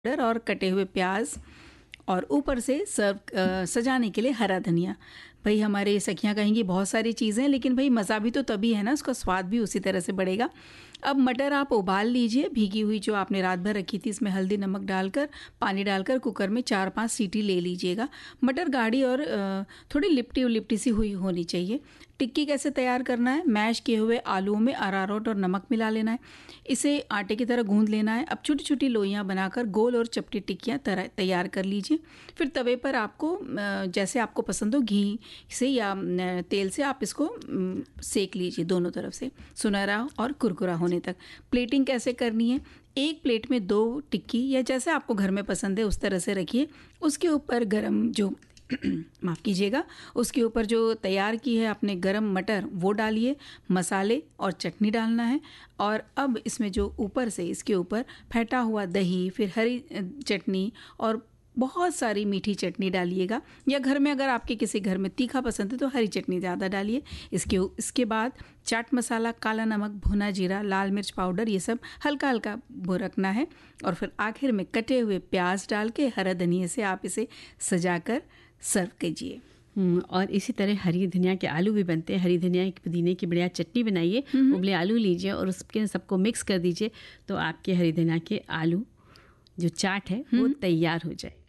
Powder और कटे हुए प्याज और ऊपर से सजाने के लिए हरा धनिया। भाई हमारे सखियाँ कहेंगी बहुत सारी चीज़ें, लेकिन भाई मज़ा भी तो तभी है ना, उसका स्वाद भी उसी तरह से बढ़ेगा। अब मटर आप उबाल लीजिए, भीगी हुई जो आपने रात भर रखी थी, इसमें हल्दी नमक डालकर पानी डालकर कुकर में 4-5 सीटी ले लीजिएगा। मटर गाढ़ी और थोड़ी लिपटी सी हुई होनी चाहिए। टिक्की कैसे तैयार करना है, मैश किए हुए आलूओं में अरारोट और नमक मिला लेना है, इसे आटे की तरह गूंद लेना है। अब छोटी छोटी लोइयाँ बनाकर गोल और चपटी टिक्कियाँ तैयार कर लीजिए। फिर तवे पर आपको जैसे आपको पसंद हो, घी से या तेल से आप इसको सेक लीजिए दोनों तरफ से सुनहरा और कुरकुरा होने तक। प्लेटिंग कैसे करनी है, एक प्लेट में 2 टिक्की या जैसे आपको घर में पसंद है उस तरह से रखिए। उसके ऊपर गरम जो माफ़ कीजिएगा, उसके ऊपर जो तैयार की है आपने गरम मटर वो डालिए, मसाले और चटनी डालना है। और अब इसमें जो ऊपर से इसके ऊपर फेंटा हुआ दही, फिर हरी चटनी और बहुत सारी मीठी चटनी डालिएगा, या घर में अगर आपके किसी घर में तीखा पसंद है तो हरी चटनी ज़्यादा डालिए। इसके बाद चाट मसाला, काला नमक, भुना जीरा, लाल मिर्च पाउडर, ये सब हल्का हल्का रखना है। और फिर आखिर में कटे हुए प्याज डाल के हरा धनिया से आप इसे सजाकर सर्व कीजिए। और इसी तरह हरी धनिया के आलू भी बनते हैं। हरी धनिया की पुदीने की बढ़िया चटनी बनाइए, उबले आलू लीजिए और उसके सबको मिक्स कर दीजिए, तो आपके हरी धनिया के आलू जो चाट है वो तैयार हो जाए।